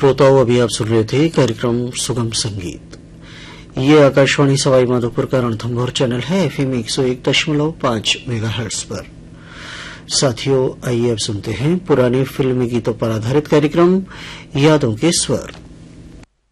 श्रोताओं, अभी आप सुन रहे थे कार्यक्रम सुगम संगीत। ये आकाशवाणी सवाई माधोपुर का रणथंभौर चैनल है FM 101.5 मेगाहर्ट्ज पर। साथियों, आइए अब सुनते हैं पुराने फिल्मी गीतों पर आधारित कार्यक्रम यादों के स्वर।